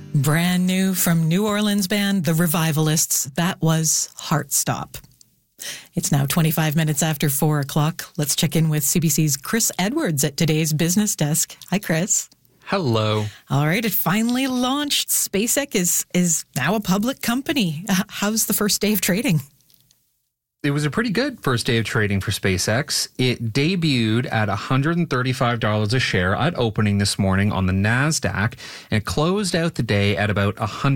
Brand new from New Orleans band The Revivalists, that was Heartstop. It's now 25 minutes after 4 o'clock. Let's check in with CBC's Chris Edwards at today's business desk. Hi, Chris. Hello. All right, it finally launched. SpaceX is now a public company. How's the first day of trading? It was a pretty good first day of trading for SpaceX. It debuted at $135 a share at opening this morning on the NASDAQ and closed out the day at about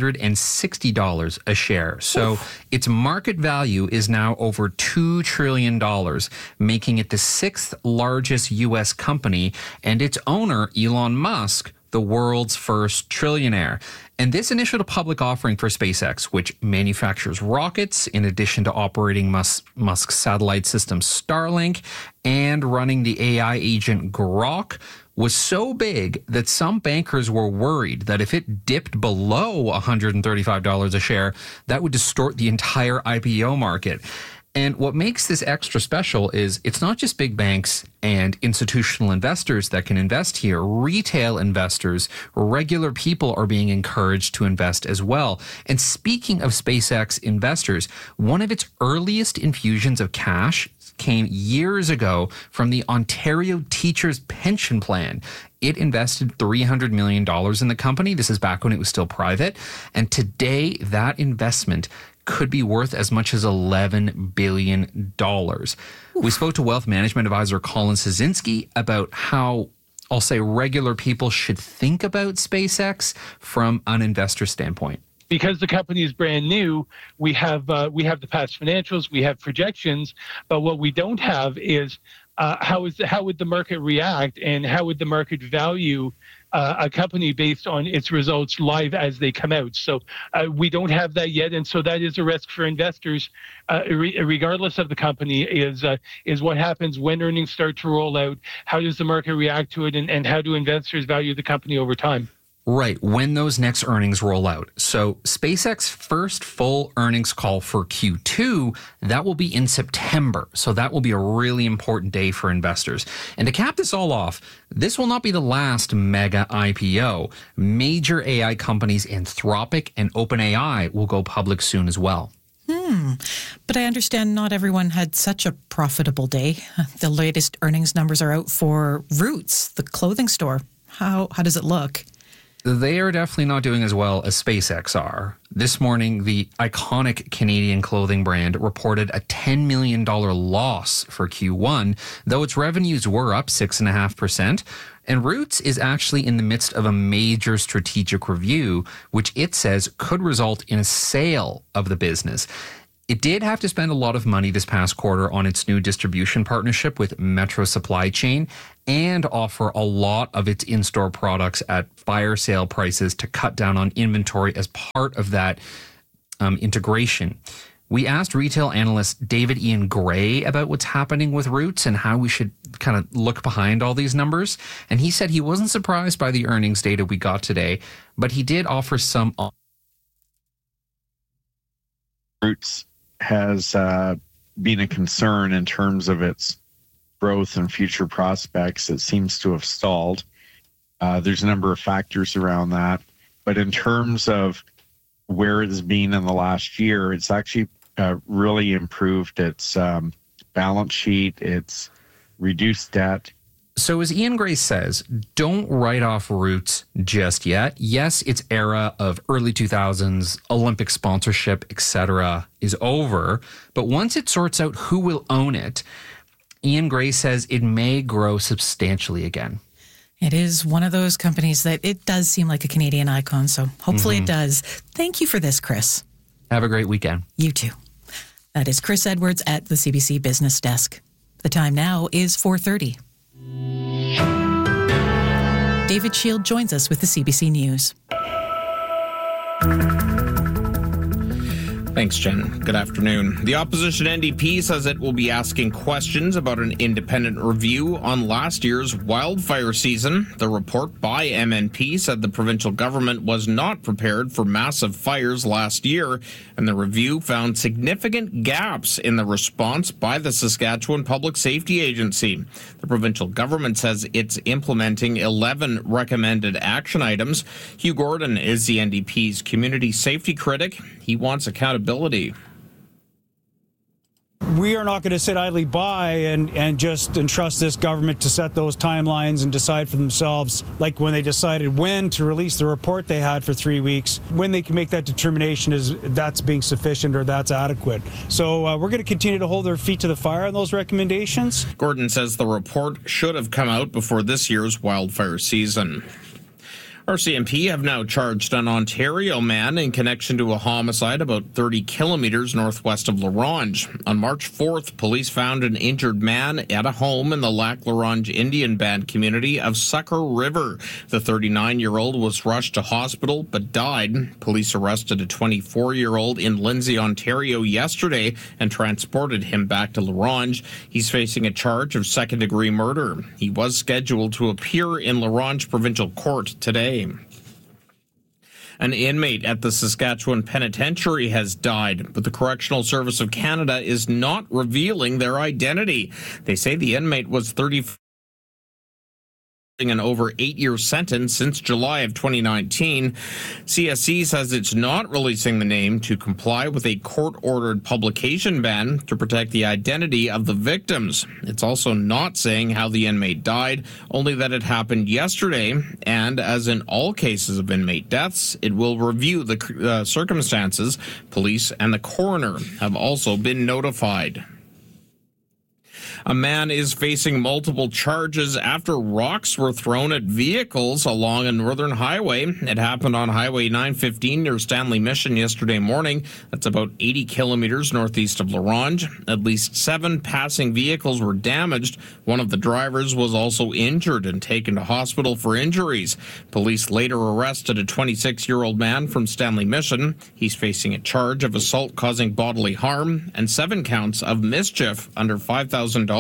$160 a share. So its market value is now over $2 trillion, making it the sixth largest U.S. company, and its owner, Elon Musk, the world's first trillionaire. And this initial public offering for SpaceX, which manufactures rockets in addition to operating Musk's satellite system Starlink and running the AI agent Grok, was so big that some bankers were worried that if it dipped below $135 a share, that would distort the entire IPO market. And what makes this extra special is it's not just big banks and institutional investors that can invest here. Retail investors, regular people are being encouraged to invest as well. And speaking of SpaceX investors, one of its earliest infusions of cash came years ago from the Ontario Teachers Pension Plan. It invested $300 million in the company. This is back when it was still private. And today, that investment could be worth as much as $11 billion. We spoke to wealth management advisor Colin Szynski about how, I'll say, regular people should think about SpaceX from an investor standpoint. Because the company is brand new, we have the past financials, we have projections, but what we don't have is how would the market react and how would the market value a company based on its results live as they come out. So we don't have that yet, and so that is a risk for investors, regardless of the company, is what happens when earnings start to roll out, how does the market react to it, and how do investors value the company over time? Right, when those next earnings roll out. So SpaceX first full earnings call for Q2, that will be in September. So that will be a really important day for investors. And to cap this all off, this will not be the last mega IPO. Major AI companies Anthropic and OpenAI will go public soon as well. But I understand not everyone had such a profitable day. The latest earnings numbers are out for Roots, the clothing store. How does it look? They are definitely not doing as well as SpaceX are. This morning, the iconic Canadian clothing brand reported a $10 million loss for Q1, though its revenues were up 6.5%. And Roots is actually in the midst of a major strategic review, which it says could result in a sale of the business. It did have to spend a lot of money this past quarter on its new distribution partnership with Metro Supply Chain and offer a lot of its in-store products at fire sale prices to cut down on inventory as part of that integration. We asked retail analyst David Ian Gray about what's happening with Roots and how we should kind of look behind all these numbers. And he said he wasn't surprised by the earnings data we got today, but he did offer some. Roots has been a concern in terms of its growth and future prospects. It seems to have stalled. There's a number of factors around that. But in terms of where it has been in the last year, it's actually really improved its balance sheet, its reduced debt. So as Ian Gray says, don't write off Roots just yet. Yes, its era of early 2000s, Olympic sponsorship, etc. is over. But once it sorts out who will own it, Ian Gray says it may grow substantially again. It is one of those companies that it does seem like a Canadian icon, so hopefully it does. Thank you for this, Chris. Have a great weekend. You too. That is Chris Edwards at the CBC Business Desk. The time now is 4:30. David Shield joins us with the CBC News. Thanks, Jen. Good afternoon. The opposition NDP says it will be asking questions about an independent review on last year's wildfire season. The report by MNP said the provincial government was not prepared for massive fires last year, and the review found significant gaps in the response by the Saskatchewan Public Safety Agency. The provincial government says it's implementing 11 recommended action items. Hugh Gordon is the NDP's community safety critic. He wants accountability. We are not going to sit idly by and just entrust this government to set those timelines and decide for themselves, like when they decided when to release the report they had for 3 weeks, when they can make that determination is that's being sufficient or that's adequate. So we're going to continue to hold our feet to the fire on those recommendations. Gordon says the report should have come out before this year's wildfire season. RCMP have now charged an Ontario man in connection to a homicide about 30 kilometers northwest of La Ronge. On March 4th, police found an injured man at a home in the Lac La Ronge Indian Band community of Sucker River. The 39-year-old was rushed to hospital but died. Police arrested a 24-year-old in Lindsay, Ontario yesterday and transported him back to La Ronge. He's facing a charge of second-degree murder. He was scheduled to appear in La Ronge Provincial Court today. An inmate at the Saskatchewan Penitentiary has died, but the Correctional Service of Canada is not revealing their identity. They say the inmate was 35. An over 8-year sentence since July of 2019. CSC says it's not releasing the name to comply with a court-ordered publication ban to protect the identity of the victims. It's also not saying how the inmate died, only that it happened yesterday, and as in all cases of inmate deaths, it will review the circumstances. Police and the coroner have also been notified. A man is facing multiple charges after rocks were thrown at vehicles along a northern highway. It happened on Highway 915 near Stanley Mission yesterday morning. That's about 80 kilometers northeast of La Ronge. At least 7 passing vehicles were damaged. One of the drivers was also injured and taken to hospital for injuries. Police later arrested a 26-year-old man from Stanley Mission. He's facing a charge of assault causing bodily harm and 7 counts of mischief under $5,000.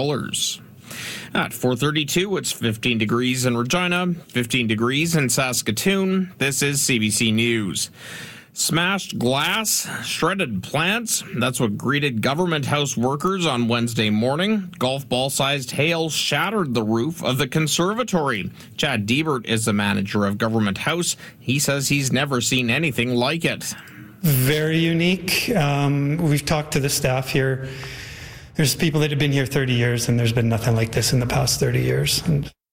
At 4:32, it's 15 degrees in Regina, 15 degrees in Saskatoon. This is CBC News. Smashed glass, shredded plants. That's what greeted Government House workers on Wednesday morning. Golf ball-sized hail shattered the roof of the conservatory. Chad Diebert is the manager of Government House. He says he's never seen anything like it. Very unique. We've talked to the staff here. There's people that have been here 30 years, and there's been nothing like this in the past 30 years.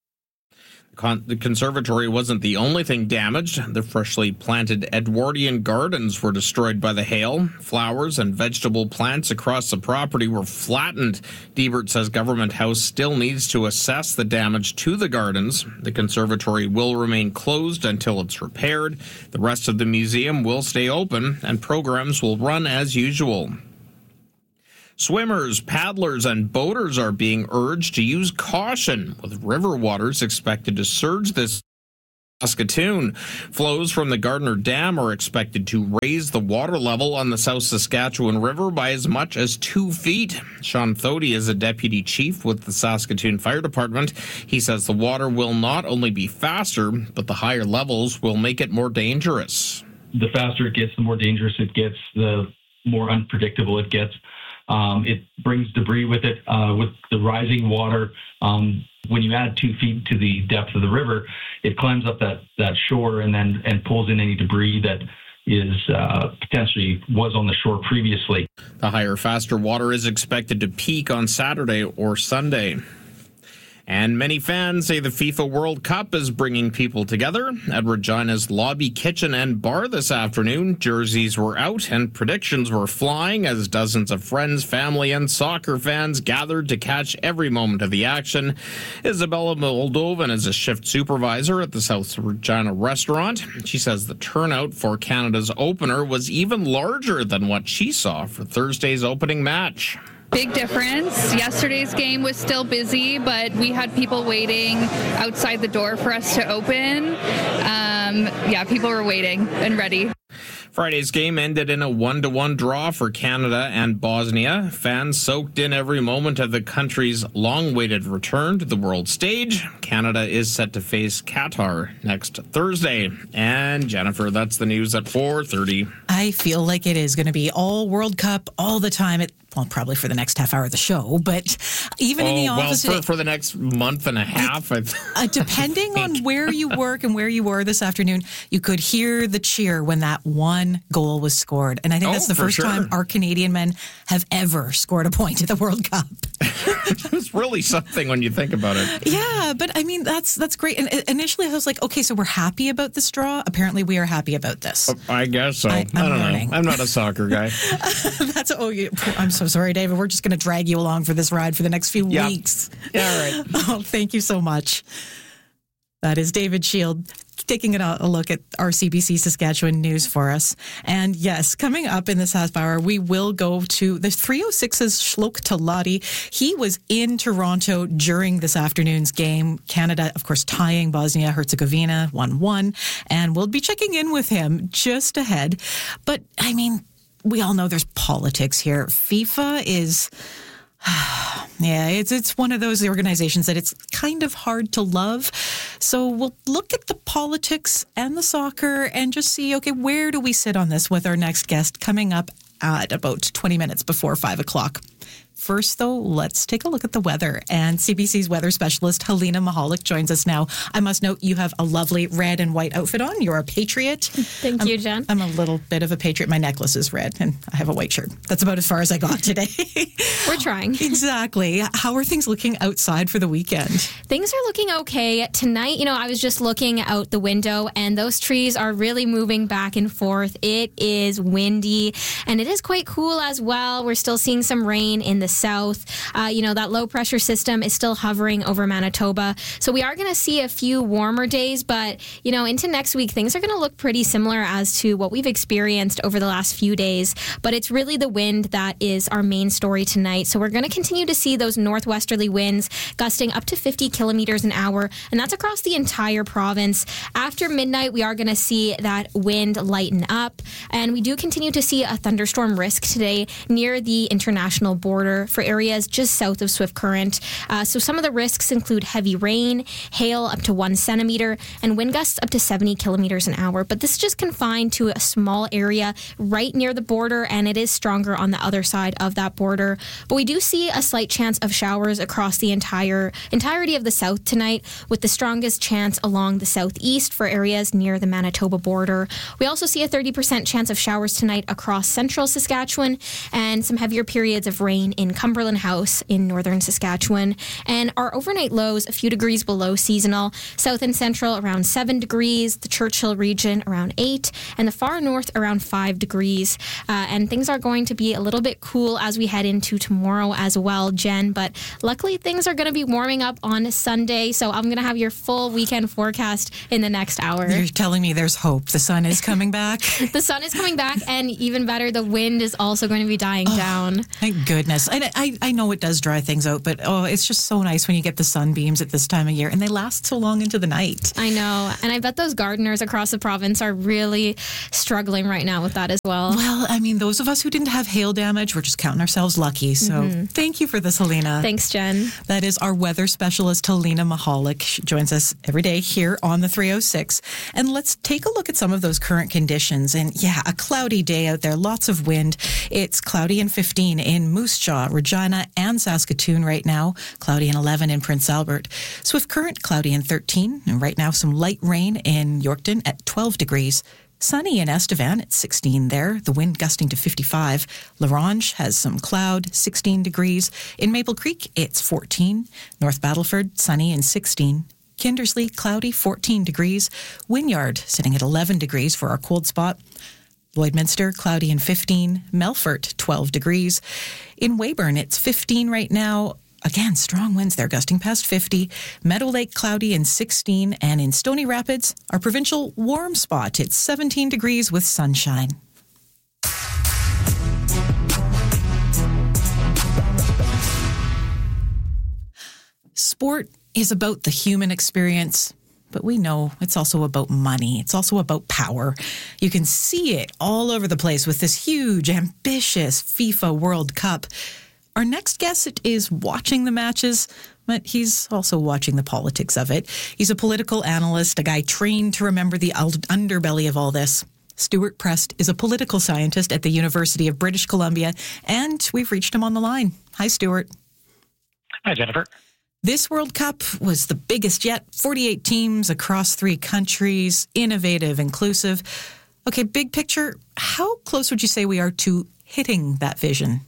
The conservatory wasn't the only thing damaged. The freshly planted Edwardian gardens were destroyed by the hail. Flowers and vegetable plants across the property were flattened. Diebert says Government House still needs to assess the damage to the gardens. The conservatory will remain closed until it's repaired. The rest of the museum will stay open, and programs will run as usual. Swimmers, paddlers, and boaters are being urged to use caution, with river waters expected to surge this Saskatoon. Flows from the Gardner Dam are expected to raise the water level on the South Saskatchewan River by as much as 2 feet. Sean Thody is a deputy chief with the Saskatoon Fire Department. He says the water will not only be faster, but the higher levels will make it more dangerous. The faster it gets, the more dangerous it gets, the more unpredictable it gets. It brings debris with it. With the rising water, when you add 2 feet to the depth of the river, it climbs up that shore and pulls in any debris that is potentially was on the shore previously. The higher, faster water is expected to peak on Saturday or Sunday. And many fans say the FIFA World Cup is bringing people together. At Regina's Lobby Kitchen and Bar this afternoon, jerseys were out and predictions were flying as dozens of friends, family, and soccer fans gathered to catch every moment of the action. Isabella Moldovan is a shift supervisor at the South Regina restaurant. She says the turnout for Canada's opener was even larger than what she saw for Thursday's opening match. Big difference. Yesterday's game was still busy, but we had people waiting outside the door for us to open. People were waiting and ready. Friday's game ended in a 1-1 draw for Canada and Bosnia. Fans soaked in every moment of the country's long-awaited return to the world stage. Canada is set to face Qatar next Thursday. And Jennifer, that's the news at 4:30. I feel like it is going to be all World Cup all the time. Well, probably for the next half hour of the show, but even in the office... Well, for the next month and a half. Depending on where you work and where you were this afternoon, you could hear the cheer when that one goal was scored. And I think that's the first time our Canadian men have ever scored a point at the World Cup. It's really something when you think about it. Yeah, but I mean, that's great. And initially I was like, okay, so we're happy about this draw. Apparently we are happy about this. I guess so. I don't know. I'm not a soccer guy. I'm so sorry, David. We're just going to drag you along for this ride for the next few weeks. Yeah, all right. Oh, thank you so much. That is David Shield taking a look at our CBC Saskatchewan news for us. And yes, coming up in this half hour, we will go to the 306's Shlok Talati. He was in Toronto during this afternoon's game. Canada, of course, tying Bosnia-Herzegovina 1-1. And we'll be checking in with him just ahead. But, I mean, we all know there's politics here. FIFA is... Yeah, it's one of those organizations that it's kind of hard to love. So we'll look at the politics and the soccer and just see, okay, where do we sit on this with our next guest coming up at about 20 minutes before 5 o'clock. First, though, let's take a look at the weather. And CBC's weather specialist, Helena Mahalik, joins us now. I must note you have a lovely red and white outfit on. You're a patriot. Thank you, Jen. I'm a little bit of a patriot. My necklace is red, and I have a white shirt. That's about as far as I got today. We're trying. Exactly. How are things looking outside for the weekend? Things are looking okay. Tonight, I was just looking out the window, and those trees are really moving back and forth. It is windy, and it is quite cool as well. We're still seeing some rain in the south. That low pressure system is still hovering over Manitoba. So we are going to see a few warmer days, but, into next week, things are going to look pretty similar as to what we've experienced over the last few days. But it's really the wind that is our main story tonight. So we're going to continue to see those northwesterly winds gusting up to 50 kilometers an hour, and that's across the entire province. After midnight, we are going to see that wind lighten up, and we do continue to see a thunderstorm risk today near the international border for areas just south of Swift Current. So some of the risks include heavy rain, hail up to 1 centimeter, and wind gusts up to 70 kilometers an hour. But this is just confined to a small area right near the border, and it is stronger on the other side of that border. But we do see a slight chance of showers across the entirety of the south tonight, with the strongest chance along the southeast for areas near the Manitoba border. We also see a 30% chance of showers tonight across central Saskatchewan, and some heavier periods of rain in Cumberland House in northern Saskatchewan. And our overnight lows a few degrees below seasonal. South and central around 7 degrees, the Churchill region around 8, and the far north around 5 degrees. And things are going to be a little bit cool as we head into tomorrow as well, Jen. But luckily things are going to be warming up on Sunday. So I'm going to have your full weekend forecast in the next hour. You're telling me there's hope. The sun is coming back? The sun is coming back, and even better, the wind is also going to be dying down. Thank goodness. I know it does dry things out, but it's just so nice when you get the sunbeams at this time of year, and they last so long into the night. I know, and I bet those gardeners across the province are really struggling right now with that as well. Well, I mean, those of us who didn't have hail damage, we're just counting ourselves lucky. So Thank you for this, Helena. Thanks, Jen. That is our weather specialist, Helena Mahalik. She joins us every day here on the 306. And let's take a look at some of those current conditions. And yeah, a cloudy day out there, lots of wind. It's cloudy and 15 in Moose Jaw, Regina, and Saskatoon right now. Cloudy and 11 in Prince Albert. Swift Current, cloudy and 13. And right now, some light rain in Yorkton at 12 degrees. Sunny in Estevan at 16 there, the wind gusting to 55. Larange has some cloud, 16 degrees. In Maple Creek, it's 14. North Battleford, sunny and 16. Kindersley, cloudy, 14 degrees. Wynyard, sitting at 11 degrees for our cold spot. Lloydminster, cloudy and 15. Melfort, 12 degrees. In Weyburn, it's 15 right now. Again, strong winds there, gusting past 50. Meadow Lake, cloudy and 16. And in Stony Rapids, our provincial warm spot, it's 17 degrees with sunshine. Sport is about the human experience, But we know it's also about money. It's also about power. You can see it all over the place with this huge, ambitious FIFA World Cup. Our next guest is watching the matches, but he's also watching the politics of it. He's a political analyst, a guy trained to remember the underbelly of all this. Stuart Prest is a political scientist at the University of British Columbia, and we've reached him on the line. Hi, Stuart. Hi, Jennifer. This World Cup was the biggest yet. 48 teams across 3 countries, innovative, inclusive. Okay, big picture, how close would you say we are to hitting that vision?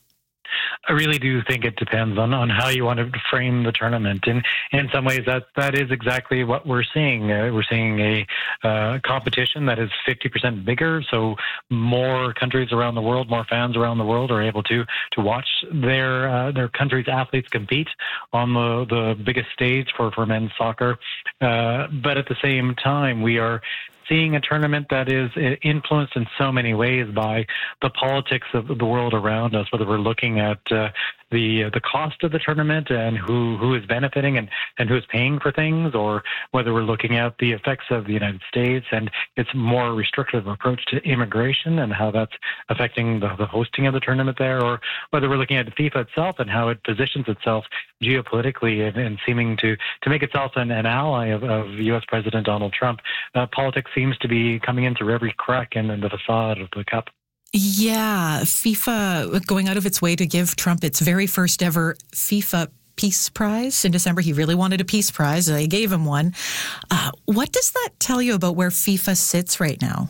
I really do think it depends on how you want to frame the tournament. And in some ways, that is exactly what we're seeing. We're seeing a competition that is 50% bigger, so more countries around the world, more fans around the world are able to watch their country's athletes compete on the biggest stage for men's soccer. But at the same time, we are seeing a tournament that is influenced in so many ways by the politics of the world around us, whether we're looking at the cost of the tournament and who is benefiting and who is paying for things, or whether we're looking at the effects of the United States and its more restrictive approach to immigration and how that's affecting the hosting of the tournament there, or whether we're looking at FIFA itself and how it positions itself geopolitically and seeming to make itself an ally of U.S. President Donald Trump. Politics seems to be coming into every crack in the facade of the Cup. Yeah, FIFA going out of its way to give Trump its very first ever FIFA Peace Prize in December. He really wanted a Peace Prize. They gave him one. What does that tell you about where FIFA sits right now?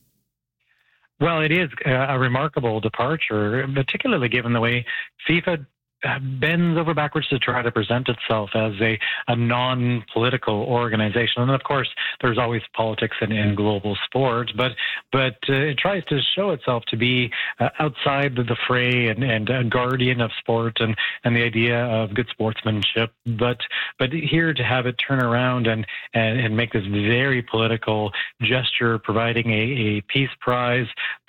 Well, it is a remarkable departure, particularly given the way FIFA bends over backwards to try to present itself as a non-political organization. And of course, there's always politics in global sports, but it tries to show itself to be outside the fray and a guardian of sport and the idea of good sportsmanship. But here to have it turn around and make this very political gesture, providing a peace prize,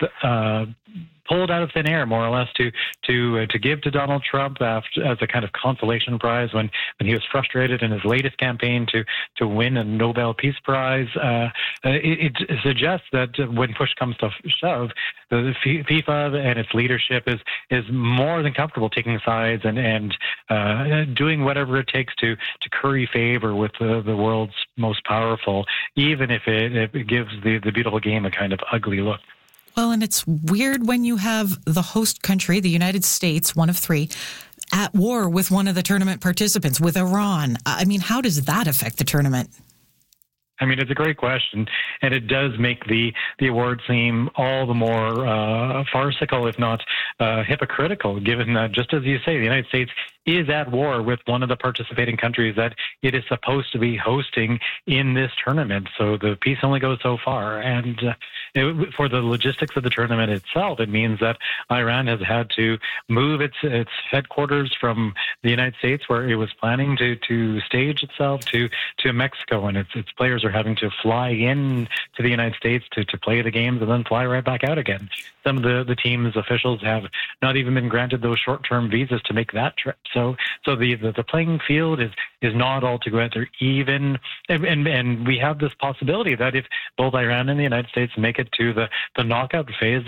pulled out of thin air, more or less, to give to Donald Trump as a kind of consolation prize when he was frustrated in his latest campaign to win a Nobel Peace Prize. It suggests that when push comes to shove, the FIFA and its leadership is more than comfortable taking sides and doing whatever it takes to curry favor with the world's most powerful, even if it gives the beautiful game a kind of ugly look. Well, and it's weird when you have the host country, the United States, one of 3, at war with one of the tournament participants, with Iran. I mean, how does that affect the tournament? I mean, it's a great question, and it does make the award seem all the more farcical, if not hypocritical, given that, just as you say, the United States is at war with one of the participating countries that it is supposed to be hosting in this tournament. So the peace only goes so far. And for the logistics of the tournament itself, it means that Iran has had to move its headquarters from the United States, where it was planning to stage itself, to Mexico, and its players are having to fly in to the United States to play the games and then fly right back out again. Some of the team's officials have not even been granted those short-term visas to make that trip. So the playing field is not altogether even, and we have this possibility that if both Iran and the United States make it to the knockout phase,